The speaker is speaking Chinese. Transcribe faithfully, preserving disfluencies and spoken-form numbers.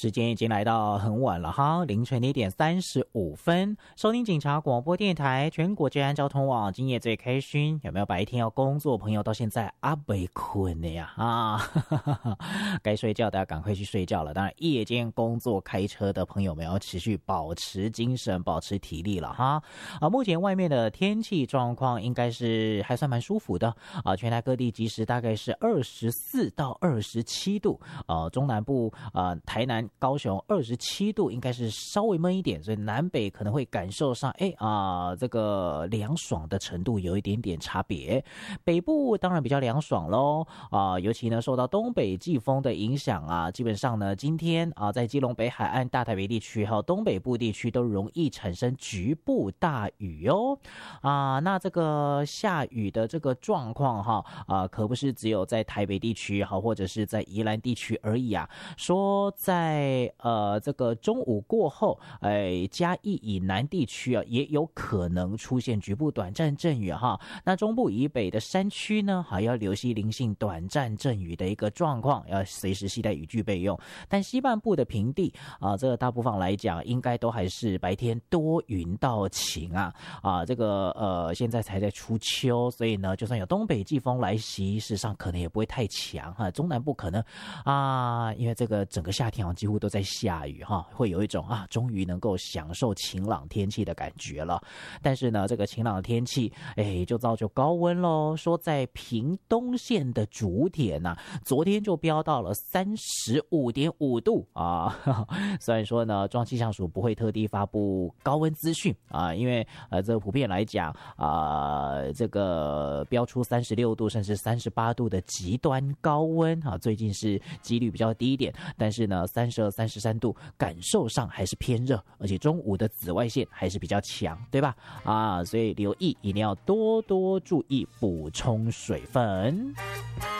时间已经来到很晚了哈，凌晨一点三十五分，收听警察广播电台全国治安交通网，今夜最开心。有没有白天要工作朋友到现在啊没困的呀啊？该睡觉大家赶快去睡觉了。当然，夜间工作开车的朋友们要持续保持精神，保持体力了哈。啊，目前外面的天气状况应该是还算蛮舒服的啊，全台各地即时大概是二十四到二十七度，呃，中南部呃台南。高雄二十七度，应该是稍微闷一点，所以南北可能会感受上，哎啊、呃，这个凉爽的程度有一点点差别。北部当然比较凉爽咯，啊、呃，尤其呢受到东北季风的影响啊，基本上呢今天啊、呃、在基隆北海岸、大台北地区还有东北部地区都容易产生局部大雨哦。啊、呃，那这个下雨的这个状况哈啊、呃，可不是只有在台北地区好，或者是在宜兰地区而已啊，说在在呃这个中午过后，哎，嘉义以南地区啊，也有可能出现局部短暂阵雨哈。那中部以北的山区呢，还要留意零星短暂阵雨的一个状况，要随时携带雨具备用。但西半部的平地啊，这个大部分来讲，应该都还是白天多云到晴啊啊，这个呃现在才在初秋，所以呢，就算有东北季风来袭，事实上可能也不会太强哈。中南部可能啊，因为这个整个夏天几乎都在下雨哈，会有一种啊，终于能够享受晴朗天气的感觉了。但是呢，这个晴朗的天气，哎，就造就高温咯。说在屏东县的竹田呐、啊，昨天就飙到了三十五点五度啊。虽然说呢，中央气象署不会特地发布高温资讯啊，因为呃，这个普遍来讲啊，这个飙出三十六度甚至三十八度的极端高温啊，最近是几率比较低一点，但是呢。三十二、三十三度，感受上还是偏热，而且中午的紫外线还是比较强，对吧？啊，所以留意一定要多多注意补充水分。